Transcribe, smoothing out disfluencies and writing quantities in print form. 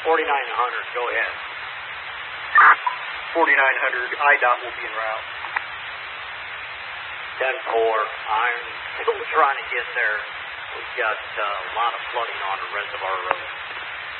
4900, go ahead. 4900, IDOT will be en route. 10-4, I'm still trying to get there. We've got a lot of flooding on the Reservoir Road.